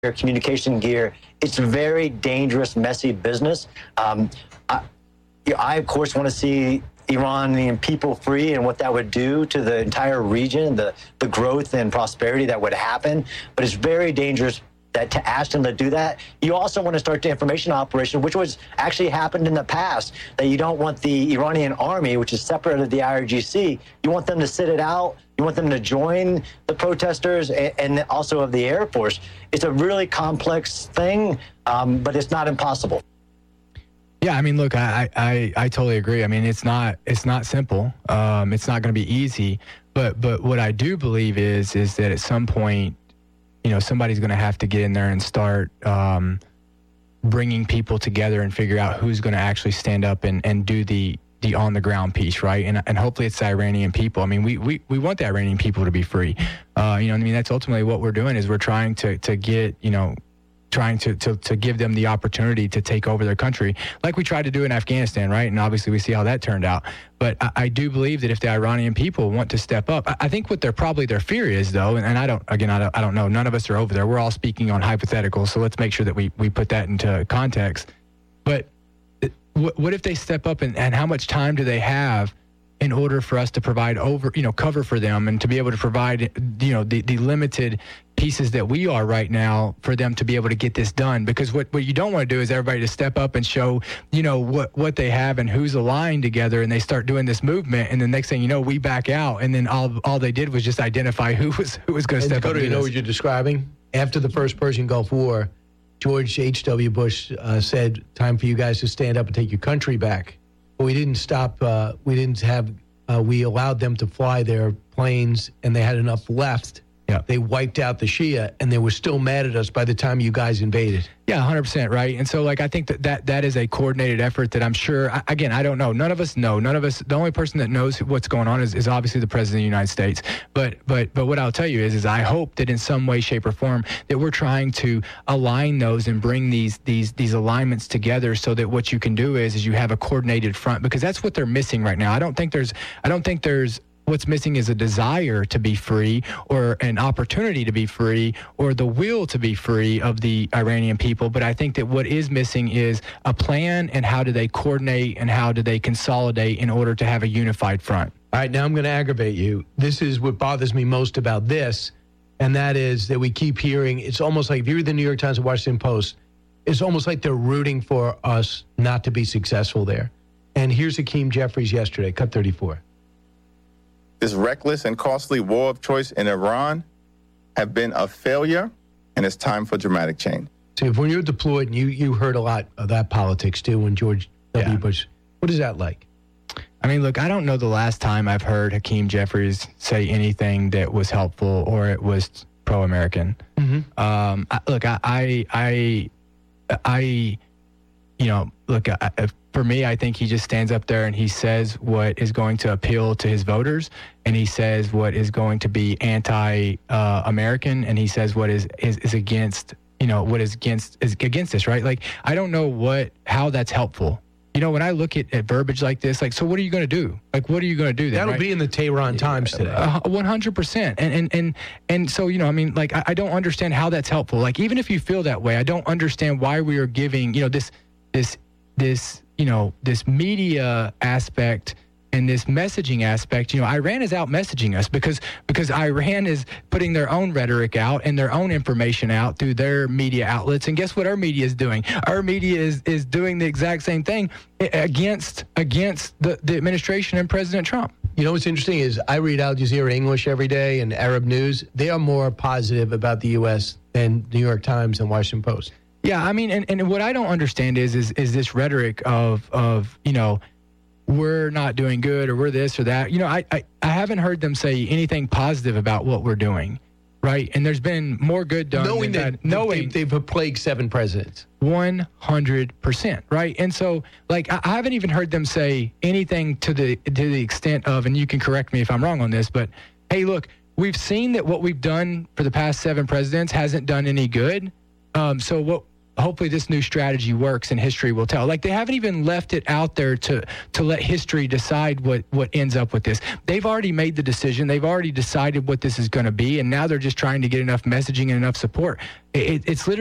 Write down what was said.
communication gear. It's very dangerous, messy business. I, of course, want to see Iranian people free and what that would do to the entire region, the growth and prosperity that would happen. But it's very dangerous that to ask them to do that. You also want to start the information operation, which was actually happened in the past, that you don't want the Iranian army, which is separate of the IRGC, you want them to sit it out. You want them to join the protesters and also of the Air Force. It's a really complex thing, but it's not impossible. Yeah, I mean, look, I totally agree. I mean, it's not simple. It's not going to be easy. But what I do believe is that at some point, somebody's going to have to get in there and start bringing people together and figure out who's going to actually stand up and do the on the ground piece, right? And hopefully it's the Iranian people. I mean, we want the Iranian people to be free. That's ultimately what we're doing is we're trying to get, trying to give them the opportunity to take over their country like we tried to do in Afghanistan, right? And obviously we see how that turned out. But I do believe that if the Iranian people want to step up, I think what their fear is, though, and I don't know, none of us are over there. We're all speaking on hypotheticals, so let's make sure that we put that into context. But what if they step up and how much time do they have in order for us to provide cover for them and to be able to provide, the limited pieces that we are right now for them to be able to get this done? Because what you don't want to do is everybody to step up and show, what they have and who's aligned together, and they start doing this movement, and the next thing you know, we back out, and then all they did was just identify who was going to step up. You know what you're describing? After the first Persian Gulf War, George H.W. Bush said, time for you guys to stand up and take your country back. But we didn't stop. We allowed them to fly their planes, and they had enough left. Yeah. They wiped out the Shia, and they were still mad at us by the time you guys invaded. Yeah, 100%, right? And so, I think that is a coordinated effort that I'm sure, again, I don't know. None of us know. The only person that knows what's going on is obviously the President of the United States. But what I'll tell you is I hope that in some way, shape, or form that we're trying to align those and bring these alignments together so that what you can do is you have a coordinated front, because that's what they're missing right now. I don't think there's what's missing is a desire to be free, or an opportunity to be free, or the will to be free of the Iranian people. But I think that what is missing is a plan, and how do they coordinate and how do they consolidate in order to have a unified front. All right, now I'm going to aggravate you. This is what bothers me most about this, and that is that we keep hearing, it's almost like if you read the New York Times and Washington Post, it's almost like they're rooting for us not to be successful there. And here's Hakeem Jeffries yesterday, cut 34. This reckless and costly war of choice in Iran have been a failure, and it's time for dramatic change. So when you're deployed, and you heard a lot of that politics too when George W. Bush, what is that like? I mean, look, I don't know the last time I've heard Hakeem Jeffries say anything that was helpful or it was pro-American. For me, I think he just stands up there and he says what is going to appeal to his voters, and he says what is going to be anti-American, and he says what is against, what is against this, right? I don't know how that's helpful. When I look at verbiage like this, so what are you going to do? What are you going to do then? That'll be in the Tehran Times today. 100%. And so, I don't understand how that's helpful. Even if you feel that way, I don't understand why we are giving, this media aspect and this messaging aspect. Iran is out messaging us because Iran is putting their own rhetoric out and their own information out through their media outlets. And guess what our media is doing? Our media is doing the exact same thing against the administration and President Trump. What's interesting is I read Al Jazeera English every day and Arab News. They are more positive about the U.S. than New York Times and Washington Post. Yeah, I mean, and what I don't understand is this rhetoric of we're not doing good or we're this or that. I haven't heard them say anything positive about what we're doing, right? And there's been more good done knowing than bad. Knowing they've plagued 7 presidents. 100%, right? And so, I haven't even heard them say anything to the extent of, and you can correct me if I'm wrong on this, but hey, look, we've seen that what we've done for the past 7 presidents hasn't done any good. So hopefully this new strategy works and history will tell. Like, they haven't even left it out there to let history decide what ends up with this. They've already made the decision. They've already decided what this is going to be, and now they're just trying to get enough messaging and enough support. It's literally